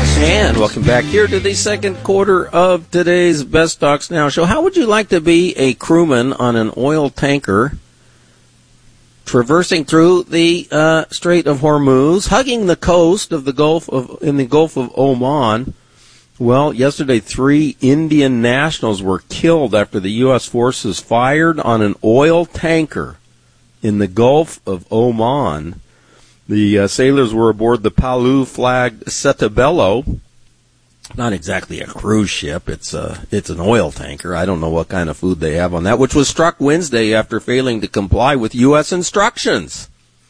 And welcome back here to the second quarter of today's Best Talks Now show. How would you like to be a crewman on an oil tanker traversing through the Strait of Hormuz, hugging the coast of the Gulf of Oman? Well, yesterday 3 Indian nationals were killed after the U.S. forces fired on an oil tanker in the Gulf of Oman. The sailors were aboard the Palau-flagged Setabelo. Not exactly a cruise ship. It's an oil tanker. I don't know what kind of food they have on that, which was struck Wednesday after failing to comply with U.S. instructions.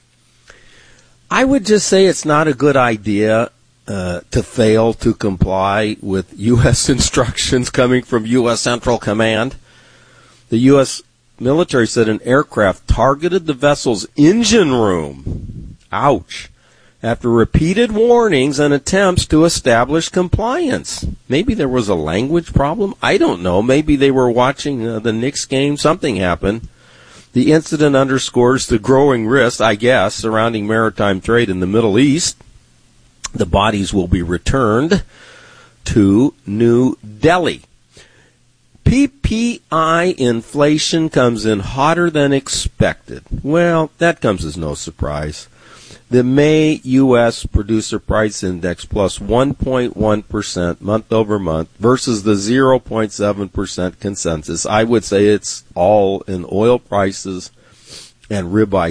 I would just say it's not a good idea to fail to comply with U.S. instructions coming from U.S. Central Command. The U.S. military said an aircraft targeted the vessel's engine room. Ouch. After repeated warnings and attempts to establish compliance. Maybe there was a language problem. I don't know. Maybe they were watching the Knicks game. Something happened. The incident underscores the growing risk, I guess, surrounding maritime trade in the Middle East. The bodies will be returned to New Delhi. PPI inflation comes in hotter than expected. Well, that comes as no surprise. The May U.S. Producer Price Index plus 1.1% month over month versus the 0.7% consensus. I would say it's all in oil prices and ribeye